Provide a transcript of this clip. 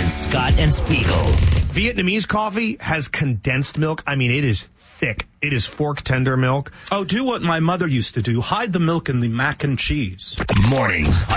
Scott and Spiegel. Vietnamese coffee has condensed milk. I mean, it is thick. It is fork tender milk. Oh, do what my mother used to do. Hide the milk in the mac and cheese. Mornings on